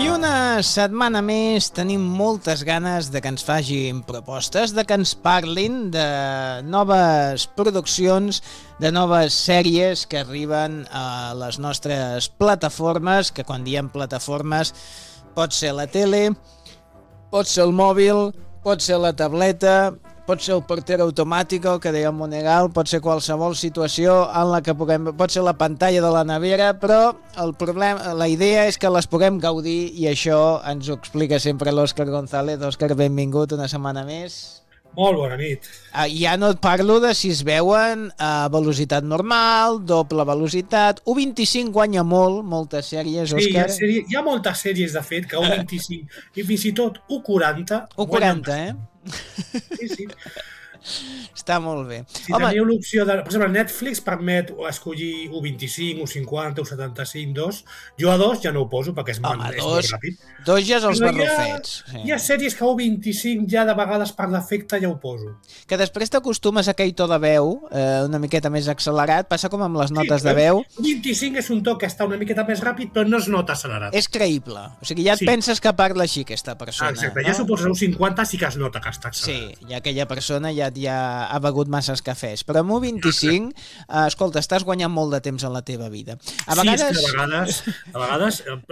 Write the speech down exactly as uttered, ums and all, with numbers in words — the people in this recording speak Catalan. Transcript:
I una setmana més tenim moltes ganes de que ens facin propostes, de que ens parlin de noves produccions, de noves sèries que arriben a les nostres plataformes, que quan diem plataformes pot ser la tele, pot ser el mòbil, pot ser la tableta, pot ser el porter automàtic, el que deia Monegal, pot ser qualsevol situació en la que puguem... Pot ser la pantalla de la nevera, però el problema, la idea és que les puguem gaudir i això ens ho explica sempre l'Òscar González. Òscar, benvingut una setmana més. Molt bona nit. Uh, ja no et parlo de si es veuen a velocitat normal, doble velocitat... u vint-i-cinc guanya molt, moltes sèries, Òscar. Sí, hi ha, sèrie, hi ha moltes sèries, de fet, que u vint-i-cinc i fins i tot u quaranta... u quaranta, eh? Sí, sí. Està molt bé. Si Home... teniu l'opció de... Per exemple, Netflix permet escollir u vint-i-cinc, u cinquanta, u setanta-cinc, dos. Jo a dos ja no ho poso perquè és, Home, és dos, molt ràpid. Dos ja és els Però barrufets. Hi ha, sí. hi ha sèries que a u vint-i-cinc ja de vegades per defecte ja ho poso. Que després t'acostumes a aquell to de veu eh, una miqueta més accelerat. Passa com amb les notes sí, de veu. u vint-i-cinc és un to que està una miqueta més ràpid però no es nota accelerat. És creïble. O sigui, ja et sí. penses que parla així aquesta persona. Ah, exacte. No? Ja suposes a u cinquanta sí que es nota que està accelerat. Sí, ja aquella persona ja, ja ha begut masses cafès. Però amb u vint-i-cinc, eh, escolta, estàs guanyant molt de temps en la teva vida. A sí, vegades... és que a vegades, a vegades